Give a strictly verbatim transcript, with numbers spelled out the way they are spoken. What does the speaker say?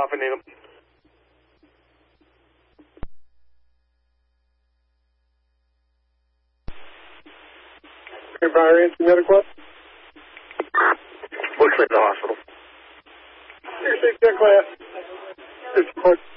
call if I need them. Fire Ranch, any other questions? We'll clear the hospital. Here's the class. It's